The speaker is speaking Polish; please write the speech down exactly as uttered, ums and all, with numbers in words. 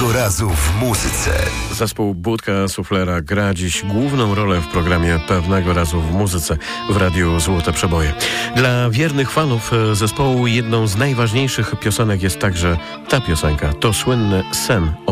Pewnego razu w muzyce. Zespół Budka Suflera gra dziś główną rolę w programie Pewnego razu w muzyce w Radiu Złote Przeboje. Dla wiernych fanów zespołu jedną z najważniejszych piosenek jest także ta piosenka. To słynny Sen o